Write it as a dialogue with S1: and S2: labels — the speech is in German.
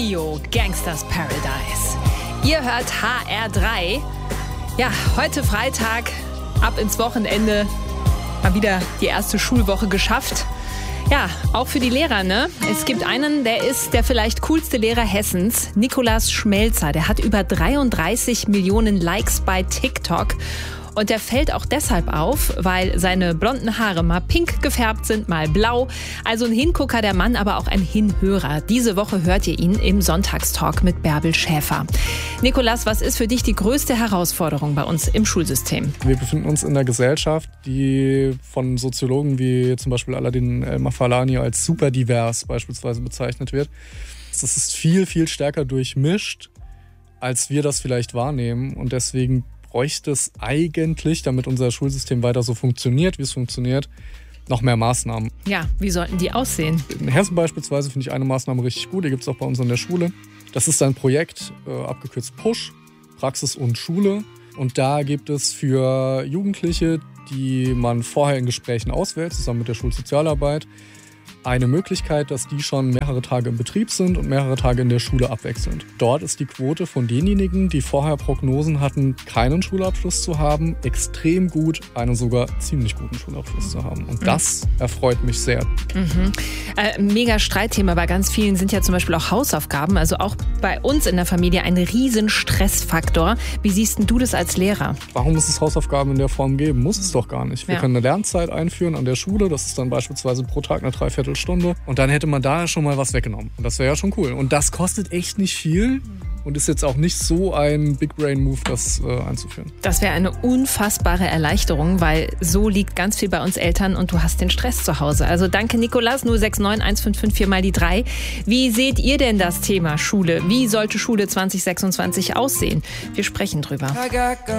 S1: Coolio, Gangsters Paradise. Ihr hört HR3. Ja, heute Freitag, ab ins Wochenende, mal wieder die erste Schulwoche geschafft. Ja, auch für die Lehrer, ne? Es gibt einen, der ist der vielleicht coolste Lehrer Hessens, Nikolaus Schmelzer. Der hat über 33 Millionen Likes bei TikTok. Und der fällt auch deshalb auf, weil seine blonden Haare mal pink gefärbt sind, mal blau. Also ein Hingucker der Mann, aber auch ein Hinhörer. Diese Woche hört ihr ihn im Sonntagstalk mit Bärbel Schäfer. Nikolaus, was ist für dich die größte Herausforderung bei uns im Schulsystem?
S2: Wir befinden uns in einer Gesellschaft, die von Soziologen wie zum Beispiel Aladin El-Mafalani als super divers beispielsweise bezeichnet wird. Das ist viel, viel stärker durchmischt, als wir das vielleicht wahrnehmen. Und deswegen bräuchte es eigentlich, damit unser Schulsystem weiter so funktioniert, wie es funktioniert, noch mehr Maßnahmen.
S1: Ja, wie sollten die aussehen?
S2: In Hessen beispielsweise finde ich eine Maßnahme richtig gut, die gibt es auch bei uns an der Schule. Das ist ein Projekt, abgekürzt PUSH, Praxis und Schule. Und da gibt es für Jugendliche, die man vorher in Gesprächen auswählt, zusammen mit der Schulsozialarbeit, eine Möglichkeit, dass die schon mehrere Tage im Betrieb sind und mehrere Tage in der Schule abwechselnd. Dort ist die Quote von denjenigen, die vorher Prognosen hatten, keinen Schulabschluss zu haben, extrem gut, einen sogar ziemlich guten Schulabschluss zu haben. Und das erfreut mich sehr.
S1: Mega Streitthema bei ganz vielen sind ja zum Beispiel auch Hausaufgaben. Also auch bei uns in der Familie ein riesen Stressfaktor. Wie siehst denn du das als Lehrer?
S2: Warum muss es Hausaufgaben in der Form geben? Muss es doch gar nicht. Wir können eine Lernzeit einführen an der Schule. Das ist dann beispielsweise pro Tag eine Dreiviertelstunde. Und dann hätte man da schon mal was weggenommen. Und das wäre ja schon cool. Und das kostet echt nicht viel und ist jetzt auch nicht so ein Big Brain Move, das einzuführen.
S1: Das wäre eine unfassbare Erleichterung, weil so liegt ganz viel bei uns Eltern und du hast den Stress zu Hause. Also danke Nikolaus, 069 155 4 mal die 3. Wie seht ihr denn das Thema Schule? Wie sollte Schule 2026 aussehen? Wir sprechen drüber.